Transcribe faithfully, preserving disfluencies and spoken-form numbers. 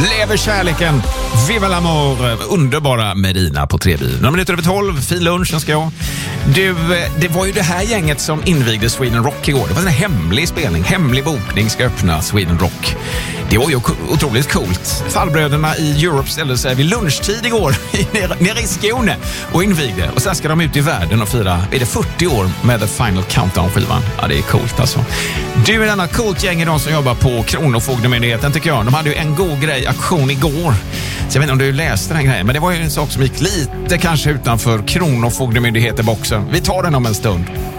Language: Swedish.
Lever kärleken. Viva l'amour. Underbara Medina på tre bil. Några minuter över tolv. Fin lunch ska jag. Du, det var ju det här gänget som invigde Sweden Rock igår. Det var en hemlig spelning. Hemlig bokning ska öppna Sweden Rock. Det var ju otroligt coolt. Farbröderna i Europe ställde sig vid lunchtid igår nere, nere i Skåne och invigde. Och sen ska de ut i världen och fira, är det fyrtio år med The Final Countdown-skivan. Ja, det är coolt alltså. Du är denna coolt gäng i de som jobbar på Kronofogdemyndigheten tycker jag. De hade ju en god grej, aktion igår. Så jag vet inte om du läste den grejen, men det var ju en sak som gick lite kanske utanför Kronofogdemyndigheten boxen. Vi tar den om en stund.